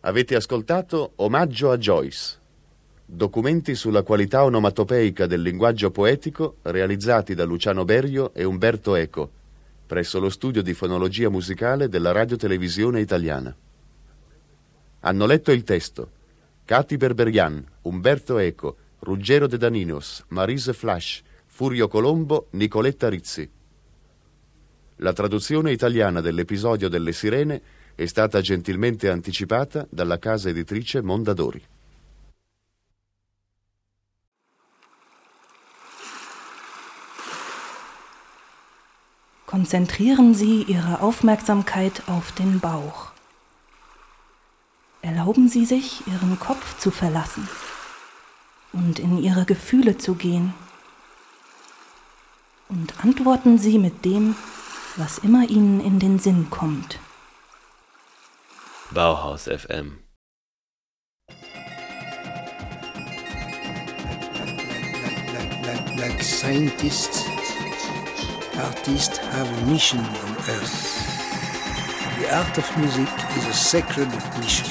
Avete ascoltato Omaggio a Joyce, documenti sulla qualità onomatopeica del linguaggio poetico realizzati da Luciano Berio e Umberto Eco, presso lo studio di fonologia musicale della Radio-Televisione Italiana. Hanno letto il testo Cati Berberian, Umberto Eco, Ruggero De Daninos, Marise Flash, Furio Colombo, Nicoletta Rizzi. La traduzione italiana dell'episodio delle Sirene è stata gentilmente anticipata dalla casa editrice Mondadori. Konzentrieren Sie Ihre Aufmerksamkeit auf den Bauch. Erlauben Sie sich, Ihren Kopf zu verlassen und in Ihre Gefühle zu gehen. Und antworten Sie mit dem, was immer Ihnen in den Sinn kommt. Bauhaus FM. Like scientists, artists have a mission on Earth. The art of music is a sacred mission.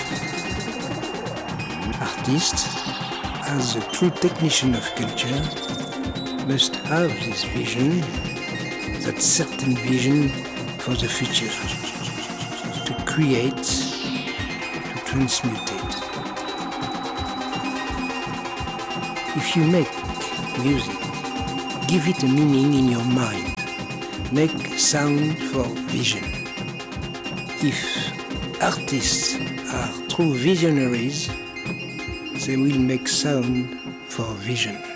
Artists, as a true technician of culture, must have this vision, that certain vision for the future, to create, to transmute it. If you make music, give it a meaning in your mind. Make sound for vision. If artists are true visionaries, they will make sound for vision.